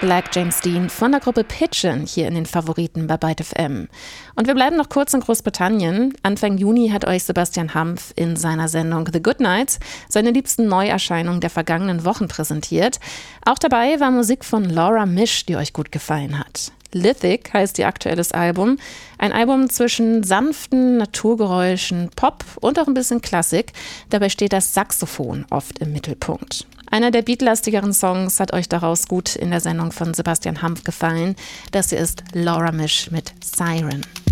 Black James Dean von der Gruppe Pigeon hier in den Favoriten bei Byte FM. Und wir bleiben noch kurz in Großbritannien. Anfang Juni hat euch Sebastian Hampf in seiner Sendung The Good Night seine liebsten Neuerscheinungen der vergangenen Wochen präsentiert. Auch dabei war Musik von Laura Misch, die euch gut gefallen hat. Lithic heißt ihr aktuelles Album. Ein Album zwischen sanften Naturgeräuschen, Pop und auch ein bisschen Klassik. Dabei steht das Saxophon oft im Mittelpunkt. Einer der beatlastigeren Songs hat euch daraus gut in der Sendung von Sebastian Hampf gefallen. Das hier ist Laura Misch mit Siren.